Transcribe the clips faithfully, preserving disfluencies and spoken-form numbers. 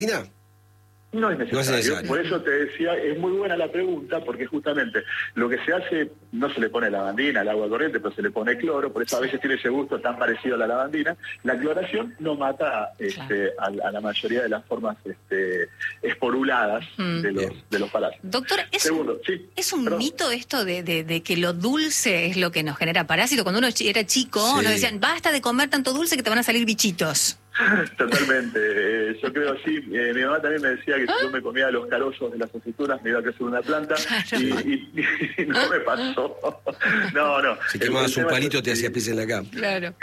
No es necesario. No es necesario. Por eso te decía, es muy buena la pregunta, porque justamente lo que se hace, no se le pone lavandina al agua corriente, pero se le pone cloro, por eso a veces tiene ese gusto tan parecido a la lavandina. La cloración no mata este, claro. a, a la mayoría de las formas este, esporuladas mm. de, los, de los parásitos. Doctor, ¿es Segundo, un, sí, ¿es un perdón. mito esto de, de, de que lo dulce es lo que nos genera parásitos? Cuando uno era chico, sí. nos decían, basta de comer tanto dulce que te van a salir bichitos. Totalmente, eh, yo creo así. Eh, mi mamá también me decía que si yo me comía los carozos de las aceitunas me iba a crecer una planta, claro. y, y, y no me pasó. No, no. Si quemabas un palito es, te hacías pis en la cama. Claro.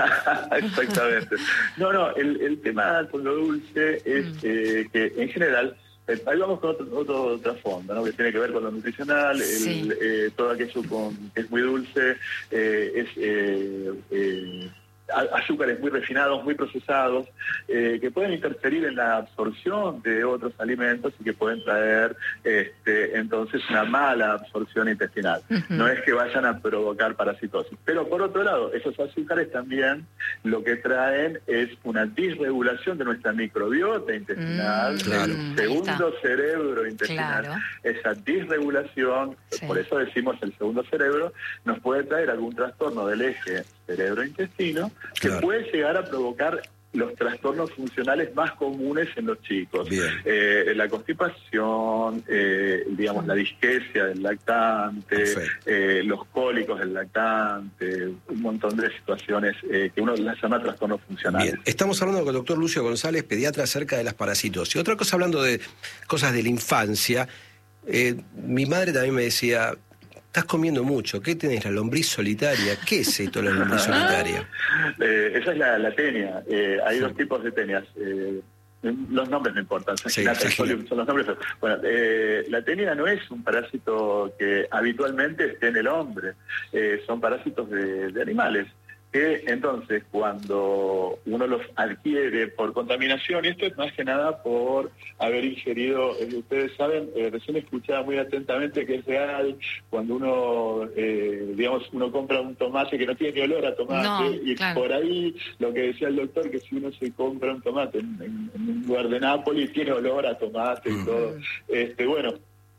Exactamente. No, no, el, el tema con lo dulce es mm. eh, que en general, eh, ahí vamos con otro, otro trasfondo, ¿no? Que tiene que ver con lo nutricional, sí. el, eh, todo aquello con, que es muy dulce, eh, es... Eh, eh, azúcares muy refinados, muy procesados, eh, que pueden interferir en la absorción de otros alimentos y que pueden traer este, entonces una mala absorción intestinal. Uh-huh. No es que vayan a provocar parasitosis. Pero por otro lado, esos azúcares también lo que traen es una disregulación de nuestra microbiota intestinal, mm, claro. el segundo cerebro intestinal. Claro. Esa disregulación, sí. por eso decimos el segundo cerebro, nos puede traer algún trastorno del eje cerebro-intestino, que claro. puede llegar a provocar los trastornos funcionales más comunes en los chicos. Eh, la constipación, eh, digamos, la disquesia del lactante, eh, los cólicos del lactante, un montón de situaciones eh, que uno las llama trastornos funcionales. Bien, estamos hablando con el doctor Lucio González, pediatra, acerca de las parasitosis. Y otra cosa, hablando de cosas de la infancia, eh, mi madre también me decía... Estás comiendo mucho. ¿Qué tenés? ¿La lombriz solitaria? ¿Qué es esto, la lombriz solitaria? eh, esa es la, la tenia. Eh, hay sí. dos tipos de tenias. Eh, los nombres no importan. Sí, sí, son los nombres. Bueno, eh, la tenia no es un parásito que habitualmente esté en el hombre. Eh, son parásitos de, de animales. Que entonces cuando uno los adquiere por contaminación, y esto es más que nada por haber ingerido, eh, ustedes saben, eh, recién escuchaba muy atentamente que es real, cuando uno, eh, digamos, uno compra un tomate que no tiene ni olor a tomate, no, y claro. por ahí lo que decía el doctor, que si uno se compra un tomate en, en, en un lugar de Nápoles, tiene olor a tomate y todo, este, bueno,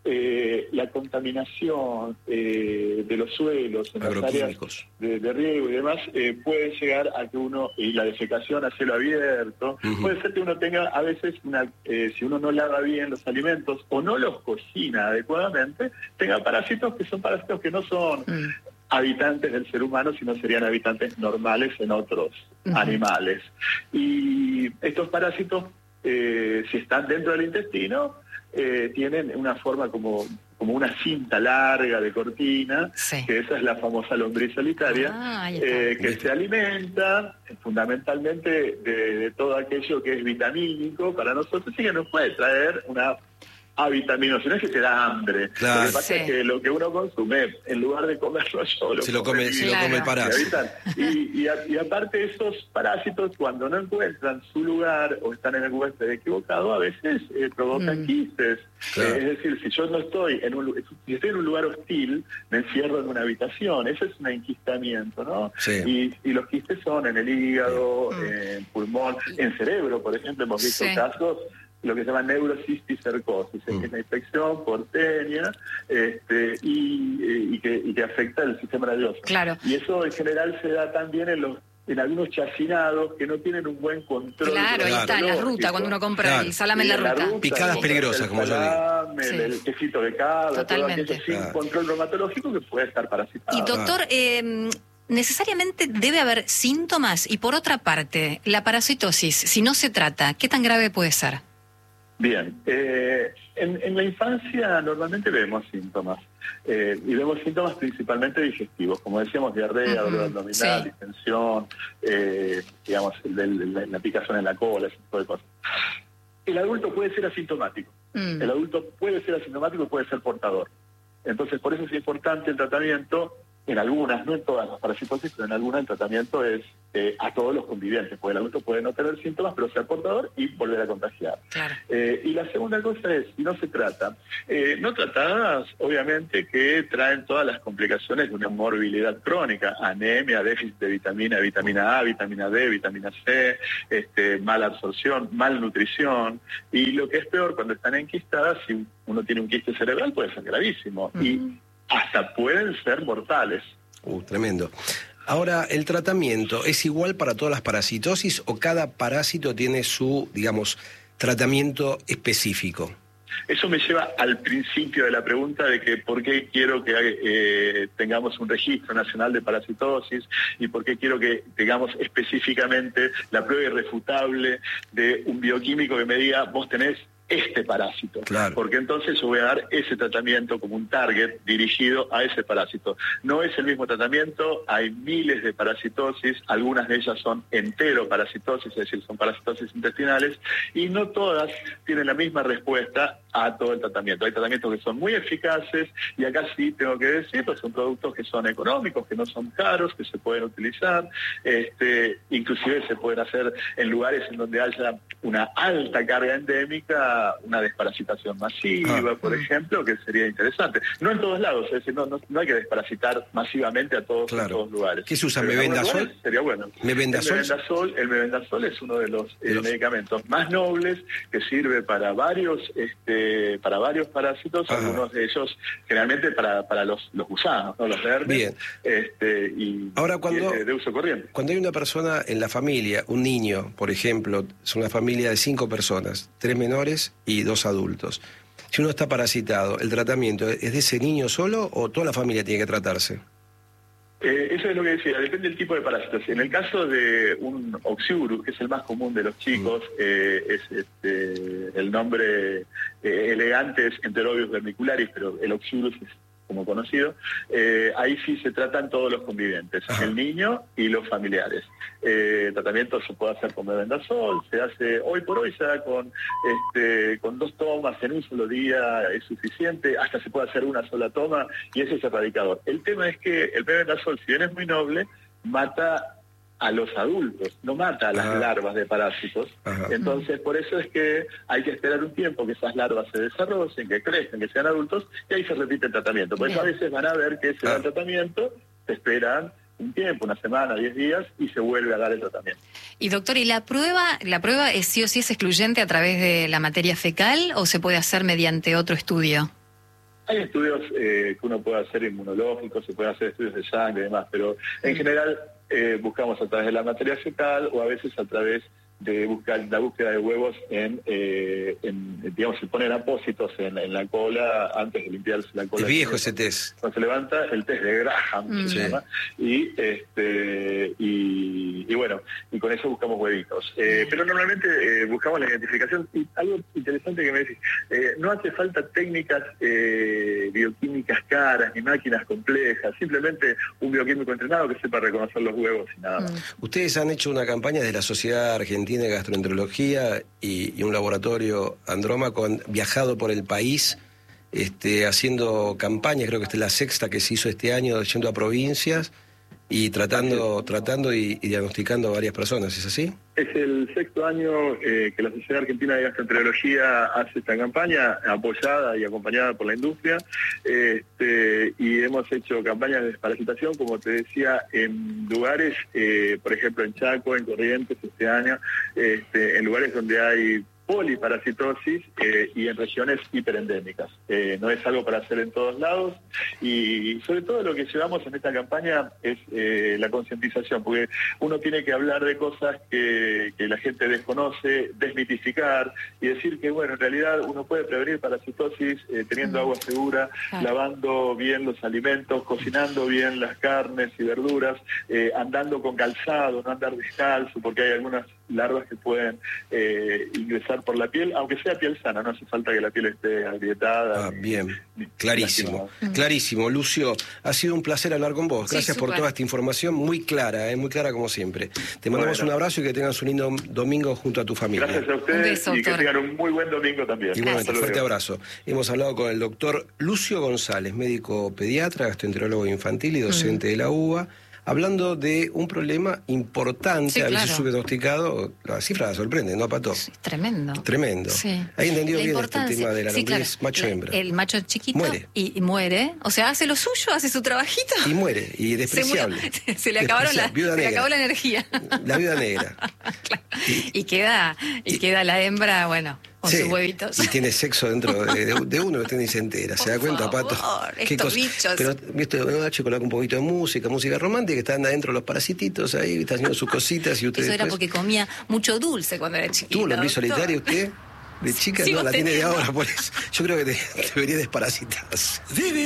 Eh, la contaminación eh, de los suelos en las áreas de, de riego y demás eh, puede llegar a que uno, y la defecación a cielo abierto, uh-huh. puede ser que uno tenga a veces, una eh, si uno no lava bien los alimentos o no los cocina adecuadamente, tenga parásitos que son parásitos que no son uh-huh. habitantes del ser humano, sino serían habitantes normales en otros uh-huh. animales. Y estos parásitos, eh, si están dentro del intestino, Eh, tienen una forma como, como una cinta larga de cortina, sí. que esa es la famosa lombriz solitaria, ah, eh, que se alimenta eh, fundamentalmente de, de todo aquello que es vitamínico para nosotros y que nos puede traer una avitaminosis, no es que te da hambre. Claro. Lo que pasa sí. es que lo que uno consume, en lugar de comerlo yo, lo se lo come, se claro. lo come el parásito. Y, y, a, y aparte esos parásitos, cuando no encuentran su lugar o están en el huésped equivocado, a veces eh, provocan mm. quistes. Claro. Eh, es decir, si yo no estoy en un si estoy en un lugar hostil, me encierro en una habitación. Eso es un enquistamiento, ¿no? Sí. Y, y los quistes son en el hígado, sí. en pulmón, en cerebro, por ejemplo, hemos visto sí. casos lo que se llama neurocisticercosis, mm. que es una infección por tenia este, y, y, que, y que afecta el sistema nervioso. Claro. Y eso en general se da también en los en algunos chacinados que no tienen un buen control. Claro, ahí está, en la ruta, cuando uno compra claro. el salame en la, la ruta. ruta. Picadas peligrosas, como salame, yo digo. El, sí. el quesito de cabra, totalmente. todo aquello sin claro. control reumatológico que puede estar parasitado. Y doctor, eh, necesariamente debe haber síntomas, y por otra parte, la parasitosis, si no se trata, ¿qué tan grave puede ser? Bien, eh, en, en la infancia normalmente vemos síntomas, eh, y vemos síntomas principalmente digestivos, como decíamos, diarrea, uh-huh. dolor abdominal, sí. distensión, eh, digamos, el, el, la, la picazón en la cola, ese tipo de cosas. El adulto puede ser asintomático, mm. el adulto puede ser asintomático y puede ser portador. Entonces, por eso es importante el tratamiento en algunas, no en todas las parasitosis, pero en algunas el tratamiento es eh, a todos los convivientes, porque el adulto puede no tener síntomas, pero ser portador y volver a contagiar. Claro. Eh, y la segunda cosa es, si no se trata, eh, no tratadas, obviamente, que traen todas las complicaciones de una morbilidad crónica, anemia, déficit de vitamina, vitamina A, vitamina D, vitamina C, este, mala absorción, malnutrición, y lo que es peor, cuando están enquistadas, si uno tiene un quiste cerebral puede ser gravísimo, uh-huh. y hasta pueden ser mortales. Uh, tremendo. Ahora, ¿el tratamiento es igual para todas las parasitosis o cada parásito tiene su, digamos, tratamiento específico? Eso me lleva al principio de la pregunta de que por qué quiero que eh, tengamos un registro nacional de parasitosis y por qué quiero que tengamos específicamente la prueba irrefutable de un bioquímico que me diga, vos tenés este parásito, claro. Porque entonces yo voy a dar ese tratamiento como un target dirigido a ese parásito. No es el mismo tratamiento, hay miles de parasitosis, algunas de ellas son enteroparasitosis, es decir, son parasitosis intestinales, y no todas tienen la misma respuesta a todo el tratamiento. Hay tratamientos que son muy eficaces, y acá sí tengo que decir, pues son productos que son económicos, que no son caros, que se pueden utilizar, este, inclusive se pueden hacer en lugares en donde haya una alta carga endémica, una desparasitación masiva, ah, por ejemplo, que sería interesante. No en todos lados, es decir, no, no, no hay que desparasitar masivamente a todos, claro. en todos lugares. ¿Qué se usa? ¿Mebendazol? Sería bueno. ¿Mebendazol? El mebendazol, el mebendazol es uno de los, eh, los medicamentos más nobles que sirve para varios, este, para varios parásitos, Ajá. algunos de ellos generalmente para, para los, los gusanos, ¿no? Los verdes. Bien. Este, y, Ahora, cuando, y de, de uso corriente. Cuando hay una persona en la familia, un niño, por ejemplo, es una familia de cinco personas, tres menores y dos adultos. Si uno está parasitado, ¿el tratamiento es de ese niño solo o toda la familia tiene que tratarse? Eh, eso es lo que decía, depende del tipo de parásitos. En el caso de un Oxyurus, que es el más común de los chicos, mm. eh, es este, el nombre eh, elegante es Enterobius vermicularis, pero el Oxyurus es como conocido, eh, ahí sí se tratan todos los convivientes, Ajá. el niño y los familiares. Eh, el tratamiento se puede hacer con mebendazol, se hace, hoy por hoy se da con, este, con dos tomas en un solo día, es suficiente, hasta se puede hacer una sola toma y ese es erradicador. El tema es que el mebendazol, si bien es muy noble, mata a los adultos, no mata a las Ajá. larvas de parásitos. Ajá. Entonces, por eso es que hay que esperar un tiempo que esas larvas se desarrollen, que crezcan, que sean adultos, y ahí se repite el tratamiento. Por eso a veces van a ver que se da el tratamiento, se esperan un tiempo, una semana, diez días, y se vuelve a dar el tratamiento. Y doctor, ¿y la prueba, la prueba es sí o sí es excluyente a través de la materia fecal o se puede hacer mediante otro estudio? Hay estudios eh, que uno puede hacer inmunológicos, se pueden hacer estudios de sangre y demás, pero en general eh, buscamos a través de la materia fecal o a veces a través de buscar la búsqueda de huevos en, eh, en digamos, se ponen apósitos en, en la cola antes de limpiarse la cola. Es viejo ese test. Cuando se levanta, el test de Graham, mm. se llama, y, este, y, y bueno, y con eso buscamos huevitos. Eh, pero normalmente eh, buscamos la identificación, y algo interesante que me decís, eh, no hace falta técnicas eh, bioquímicas caras, ni máquinas complejas, simplemente un bioquímico entrenado que sepa reconocer los huevos y nada más. Mm. Ustedes han hecho una campaña de la Sociedad Argentina de Gastroenterología y, y un laboratorio Andrómaco, han viajado por el país este, haciendo campañas, creo que esta es la sexta que se hizo este año, yendo a provincias y tratando tratando y, y diagnosticando a varias personas, ¿es así? Es el sexto año eh, que la Sociedad Argentina de Gastroenterología hace esta campaña, apoyada y acompañada por la industria, este, y hemos hecho campañas de desparasitación, como te decía, en lugares, eh, por ejemplo en Chaco, en Corrientes este año, este, en lugares donde hay poliparasitosis eh, y en regiones hiperendémicas. Eh, no es algo para hacer en todos lados y sobre todo lo que llevamos en esta campaña es eh, la concientización, porque uno tiene que hablar de cosas que, que la gente desconoce, desmitificar y decir que, bueno, en realidad uno puede prevenir parasitosis eh, teniendo agua segura, claro. lavando bien los alimentos, cocinando bien las carnes y verduras, eh, andando con calzado, no andar descalzo, porque hay algunas larvas que pueden eh, ingresar por la piel, aunque sea piel sana, no hace falta que la piel esté agrietada. Ah, ni, bien, ni clarísimo, lastimada. clarísimo. Lucio, ha sido un placer hablar con vos. Gracias sí, por super. toda esta información, muy clara, eh, muy clara como siempre. Te mandamos Bueno. un abrazo y que tengas un lindo domingo junto a tu familia. Gracias a Un ustedes beso, y que doctor. tengan un muy buen domingo también. Igualmente, Hasta fuerte luego. abrazo. Hemos hablado con el doctor Lucio González, médico pediatra, gastroenterólogo infantil y docente mm. de la U B A, hablando de un problema importante, sí, a veces claro. subdiagnosticado. Las cifras sorprenden, ¿no, Pato? Sí, tremendo. Tremendo. Sí. Ahí entendió La bien este tema de la sí, lombriz claro. macho-hembra. El macho chiquito muere. Y, y muere. O sea, hace lo suyo, hace su trabajito. Y muere, y despreciable. Se, murió. se le acabaron la, viuda se le negra. acabó la energía. La viuda negra. Claro. y, y queda y, y queda la hembra, bueno, con sí, sus huevitos. Y tiene sexo dentro de, de, de uno, usted ni se entera. ¿Se da cuenta, favor, Pato? estos bichos. Pero esto de noche coloca un poquito de música, música romántica, que están adentro los parasititos ahí, están haciendo sus cositas y usted Eso después... era porque comía mucho dulce cuando era chiquito. ¿Tuvo lombriz doctor? solitaria usted? De chica Sigo no, la tiene de teniendo. ahora, por eso. Yo creo que te, debería desparasitarse.